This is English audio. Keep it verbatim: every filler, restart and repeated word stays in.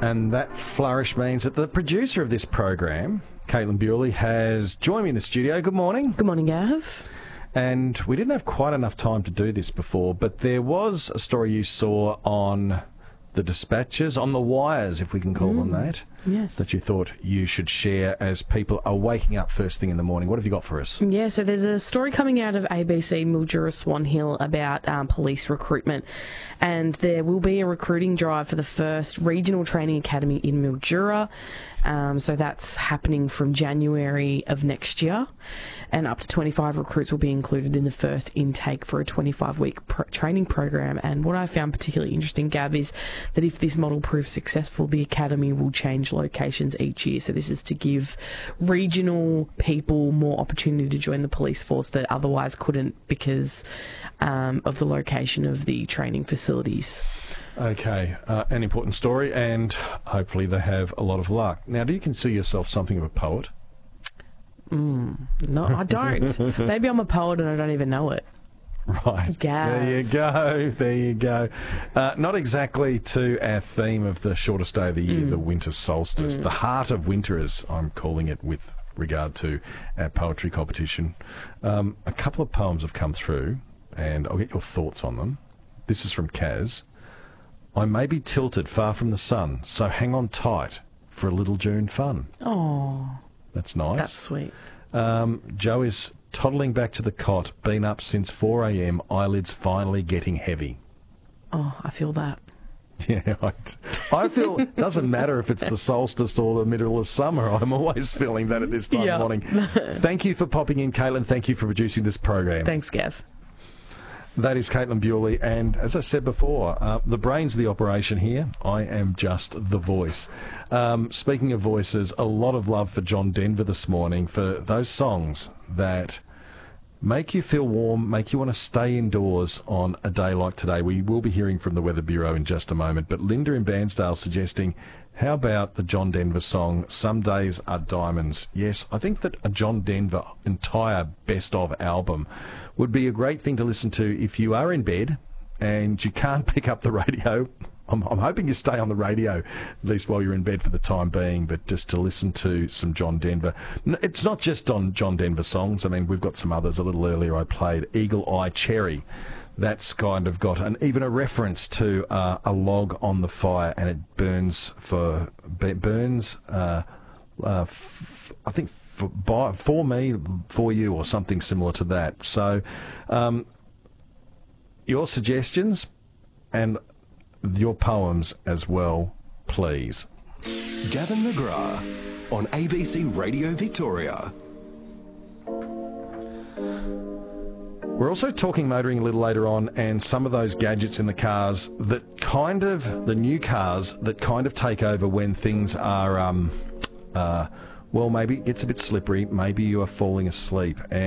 And that flourish means that the producer of this program, Caitlin Bewley, has joined me in the studio. Good morning. Good morning, Gav. And we didn't have quite enough time to do this before, but there was a story you saw on the dispatches, on the wires, if we can call mm. them that, yes, that you thought you should share as people are waking up first thing in the morning. What have you got for us? Yeah, so there's a story coming out of A B C Mildura Swan Hill about um, police recruitment, and there will be a recruiting drive for the first regional training academy in Mildura. Um, so that's happening from January of next year, and up to twenty-five recruits will be included in the first intake for a twenty-five week pro training program. And what I found particularly interesting, Gav, is that if this model proves successful, the academy will change locations each year. So this is to give regional people more opportunity to join the police force that otherwise couldn't because um, of the location of the training facilities. Okay, uh, an important story, and hopefully they have a lot of luck. Now, do you consider yourself something of a poet? Mm, no, I don't. Maybe I'm a poet and I don't even know it. Right. Gav. There you go. There you go. Uh, not exactly to our theme of the shortest day of the year, mm. the winter solstice. Mm. The heart of winter, as I'm calling it with regard to our poetry competition. Um, a couple of poems have come through, and I'll get your thoughts on them. This is from Kaz. I may be tilted far from the sun, so hang on tight for a little June fun. Oh, that's nice. That's sweet. Um, Joe is toddling back to the cot, been up since four a m, eyelids finally getting heavy. Oh, I feel that. Yeah, I, I feel it doesn't matter if it's the solstice or the middle of summer. I'm always feeling that at this time yeah. of morning. Thank you for popping in, Caitlin. Thank you for producing this program. Thanks, Gav. That is Caitlin Bewley, and as I said before, uh, the brains of the operation here. I am just the voice. Um, speaking of voices, a lot of love for John Denver this morning for those songs that make you feel warm, make you want to stay indoors on a day like today. We will be hearing from the Weather Bureau in just a moment, but Linda in Bairnsdale suggesting, how about the John Denver song, Some Days Are Diamonds? Yes, I think that a John Denver entire best-of album would be a great thing to listen to if you are in bed and you can't pick up the radio. I'm, I'm hoping you stay on the radio, at least while you're in bed for the time being, but just to listen to some John Denver. It's not just on John Denver songs. I mean, we've got some others. A little earlier I played Eagle Eye Cherry. That's kind of got an, even a reference to uh, a log on the fire, and it burns for burns. Uh, uh, f I think for, by, for me, for you, or something similar to that. So, um, your suggestions and your poems as well, please. Gavin McGrath on A B C Radio Victoria. We're also talking motoring a little later on, and some of those gadgets in the cars that kind of, the new cars that kind of take over when things are, um, uh, well, maybe it gets a bit slippery, maybe you are falling asleep. And